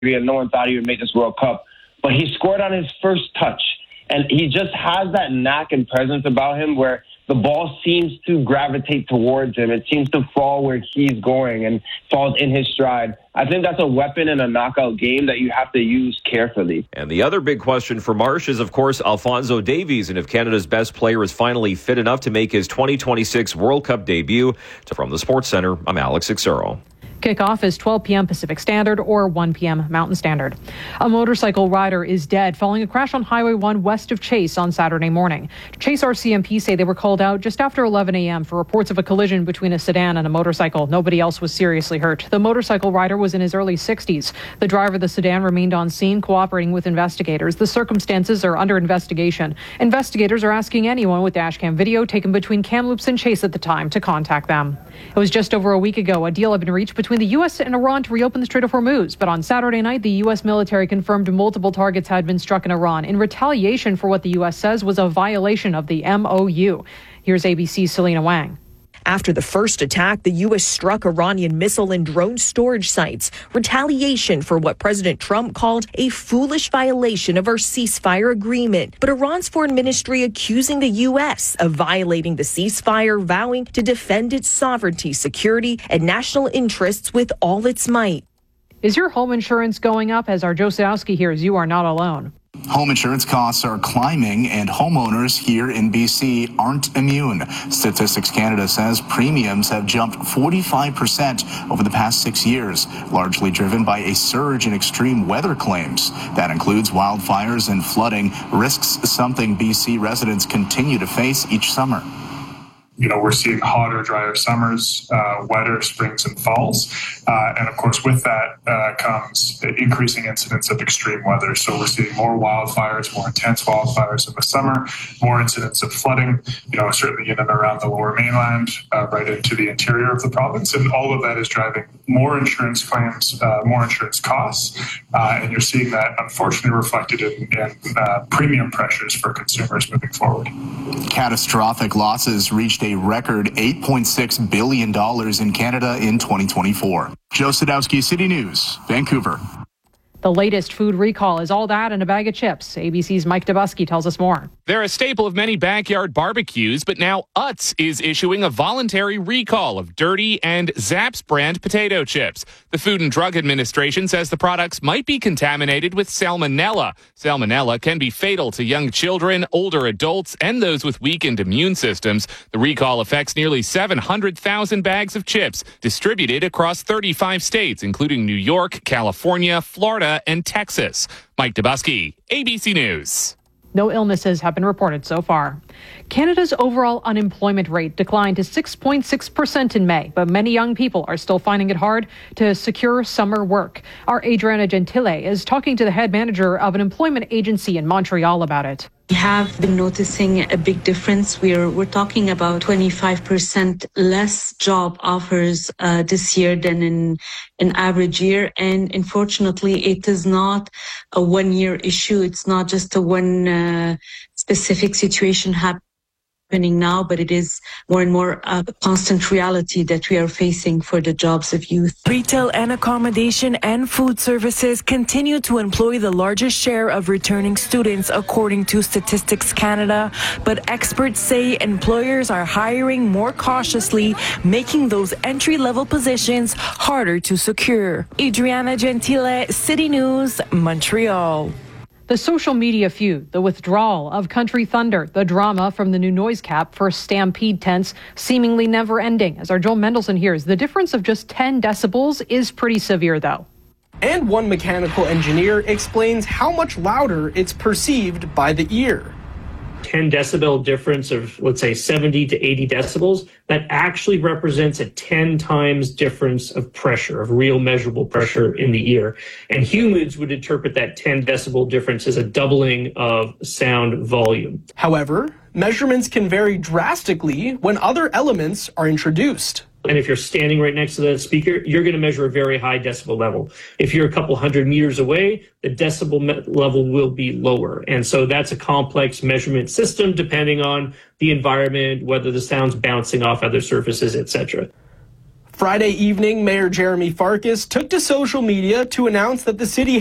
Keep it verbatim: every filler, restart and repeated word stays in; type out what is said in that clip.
and no one thought he would make this World Cup. But he scored on his first touch. And he just has that knack and presence about him where the ball seems to gravitate towards him. It seems to fall where he's going and falls in his stride. I think that's a weapon in a knockout game that you have to use carefully. And the other big question for Marsh is, of course, Alphonso Davies, and if Canada's best player is finally fit enough to make his twenty twenty-six World Cup debut. From the Sports Center, I'm Alex Ixero. Kickoff is twelve p.m. Pacific Standard or one p.m. Mountain Standard. A motorcycle rider is dead following a crash on Highway one west of Chase on Saturday morning. Chase R C M P say they were called out just after eleven a.m. for reports of a collision between a sedan and a motorcycle. Nobody else was seriously hurt. The motorcycle rider was in his early sixties. The driver of the sedan remained on scene cooperating with investigators. The circumstances are under investigation. Investigators are asking anyone with dashcam video taken between Kamloops and Chase at the time to contact them. It was just over a week ago a deal had been reached between the U S and Iran to reopen the Strait of Hormuz. But on Saturday night, the U S military confirmed multiple targets had been struck in Iran in retaliation for what the U S says was a violation of the M O U. Here's A B C's Selena Wang. After the first attack, the U S struck Iranian missile and drone storage sites, retaliation for what President Trump called a foolish violation of our ceasefire agreement. But Iran's foreign ministry accusing the U S of violating the ceasefire, vowing to defend its sovereignty, security, and national interests with all its might. Is your home insurance going up? As our Joe Sadowski hears, you are not alone. Home insurance costs are climbing, and homeowners here in B C aren't immune. Statistics Canada says premiums have jumped forty-five percent over the past six years, largely driven by a surge in extreme weather claims. That includes wildfires and flooding, risks something B C residents continue to face each summer. You know, we're seeing hotter, drier summers, uh, wetter springs and falls. Uh, and of course, with that uh, comes increasing incidents of extreme weather. So we're seeing more wildfires, more intense wildfires in the summer, more incidents of flooding, you know, certainly in and around the lower mainland, uh, right into the interior of the province. And all of that is driving more insurance claims, uh, more insurance costs. Uh, and you're seeing that, unfortunately, reflected in, in uh, premium pressures for consumers moving forward. Catastrophic losses reached a record eight point six billion dollars in Canada in twenty twenty-four. Joe Sadowski, City News, Vancouver. The latest food recall is all that and a bag of chips. A B C's Mike Dubusky tells us more. They're a staple of many backyard barbecues, but now Utz is issuing a voluntary recall of Dirty and Zapp's brand potato chips. The Food and Drug Administration says the products might be contaminated with salmonella. Salmonella can be fatal to young children, older adults, and those with weakened immune systems. The recall affects nearly seven hundred thousand bags of chips distributed across thirty-five states, including New York, California, Florida, and Texas. Mike Dubusky, A B C News. No illnesses have been reported so far. Canada's overall unemployment rate declined to six point six percent in May, but many young people are still finding it hard to secure summer work. Our Adriana Gentile is talking to the head manager of an employment agency in Montreal about it. We have been noticing a big difference. We're we're talking about twenty-five percent less job offers uh, this year than in an average year. And unfortunately, it is not a one-year issue. It's not just a one uh, specific situation happening now, but it is more and more a constant reality that we are facing for the jobs of youth. Retail and accommodation and food services continue to employ the largest share of returning students, according to Statistics Canada. But experts say employers are hiring more cautiously, making those entry-level positions harder to secure. Adriana Gentile, City News, Montreal. The social media feud, the withdrawal of Country Thunder, the drama from the new noise cap for Stampede tents, seemingly never ending. As our Joel Mendelson hears, the difference of just ten decibels is pretty severe, though. And one mechanical engineer explains how much louder it's perceived by the ear. ten decibel difference of, let's say, seventy to eighty decibels, that actually represents a ten times difference of pressure, of real measurable pressure in the ear. And humans would interpret that ten decibel difference as a doubling of sound volume. However, measurements can vary drastically when other elements are introduced. And if you're standing right next to that speaker, you're going to measure a very high decibel level. If you're a couple hundred meters away, the decibel me- level will be lower. And so that's a complex measurement system depending on the environment, whether the sound's bouncing off other surfaces, et cetera. Friday evening, Mayor Jeremy Farkas took to social media to announce that the city